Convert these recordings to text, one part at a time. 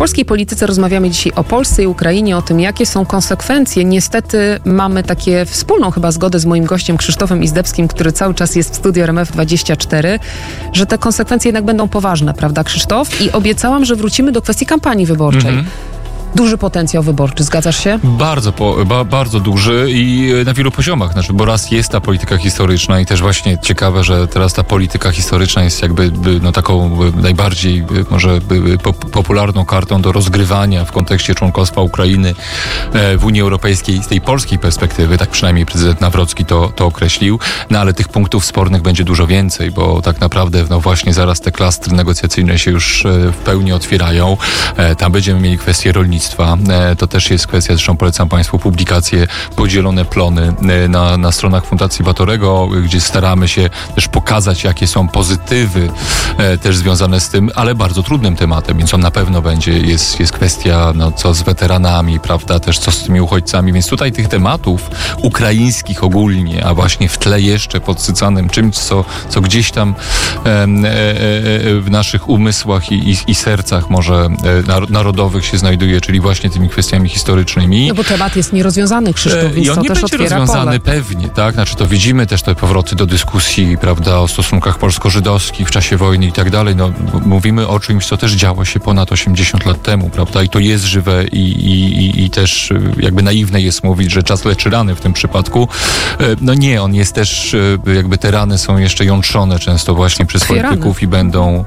polskiej polityce rozmawiamy dzisiaj o Polsce i Ukrainie, o tym, jakie są konsekwencje. Niestety mamy takie wspólną chyba zgodę z moim gościem Krzysztofem Izdebskim, który cały czas jest w studiu RMF24, że te konsekwencje jednak będą poważne, prawda, Krzysztof? I obiecałam, że wrócimy do kwestii kampanii wyborczej. Duży potencjał wyborczy, zgadzasz się? Bardzo duży i na wielu poziomach. Znaczy, bo raz jest ta polityka historyczna i też właśnie ciekawe, że teraz ta polityka historyczna jest jakby taką najbardziej może popularną kartą do rozgrywania w kontekście członkostwa Ukrainy w Unii Europejskiej z tej polskiej perspektywy. Tak przynajmniej prezydent Nawrocki to określił. No ale tych punktów spornych będzie dużo więcej, bo tak naprawdę właśnie zaraz te klastry negocjacyjne się już w pełni otwierają. Tam będziemy mieli kwestię rolnictwa. To też jest kwestia, zresztą polecam Państwu publikacje Podzielone plony na stronach Fundacji Batorego, gdzie staramy się też pokazać, jakie są pozytywy też związane z tym, ale bardzo trudnym tematem, więc on na pewno będzie, jest kwestia, co z weteranami, prawda, też co z tymi uchodźcami, więc tutaj tych tematów ukraińskich ogólnie, a właśnie w tle jeszcze podsycanym czymś, co gdzieś tam w naszych umysłach i sercach może narodowych się znajduje, czyli właśnie tymi kwestiami historycznymi. No bo temat jest nierozwiązany, Krzysztof, więc i on to nie też będzie otwiera rozwiązany pole. pewnie, tak? Znaczy to widzimy też te powroty do dyskusji, prawda, o stosunkach polsko-żydowskich w czasie wojny i tak dalej. No, mówimy o czymś, co też działo się ponad 80 lat temu, prawda? I to jest żywe i też jakby naiwne jest mówić, że czas leczy rany w tym przypadku. No nie, on jest też, jakby te rany są jeszcze jątrzone często właśnie przez polityków i będą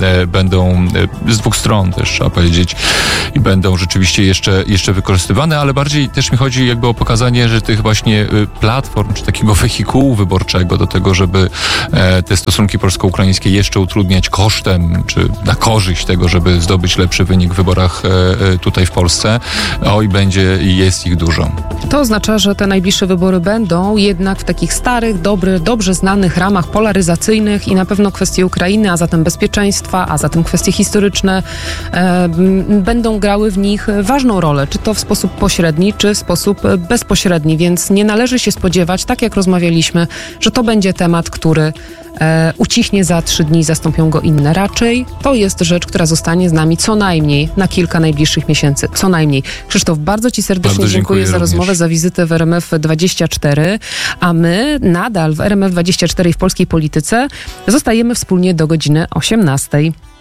z dwóch stron też, trzeba powiedzieć, i będą rzeczywiście jeszcze wykorzystywane, ale bardziej też mi chodzi jakby o pokazanie, że tych właśnie platform, czy takiego wehikułu wyborczego do tego, żeby te stosunki polsko-ukraińskie jeszcze utrudniać kosztem, czy na korzyść tego, żeby zdobyć lepszy wynik w wyborach tutaj w Polsce. I będzie i jest ich dużo. To oznacza, że te najbliższe wybory będą jednak w takich starych, dobrze znanych ramach polaryzacyjnych i na pewno kwestie Ukrainy, a zatem bezpieczeństwa, a zatem kwestie historyczne będą grały w nich ważną rolę, czy to w sposób pośredni, czy w sposób bezpośredni, więc nie należy się spodziewać, tak jak rozmawialiśmy, że to będzie temat, który ucichnie za 3 dni, zastąpią go inne. Raczej to jest rzecz, która zostanie z nami co najmniej na kilka najbliższych miesięcy. Co najmniej. Krzysztof, bardzo Ci serdecznie dziękuję za rozmowę, za wizytę w RMF24, a my nadal w RMF24 i w polskiej polityce zostajemy wspólnie do godziny 18.